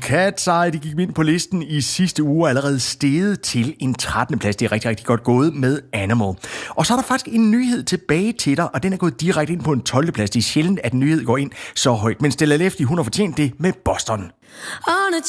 Cat's Eye, de gik ind på listen i sidste uge og allerede steget til en 13. plads. Det er rigtig, rigtig godt gået med Animal. Og så er der faktisk en nyhed tilbage til dig, og den er gået direkte ind på en 12. plads. Det er sjældent, at en nyhed går ind så højt. Men Stella Lefty, hun har fortjent det med Boston.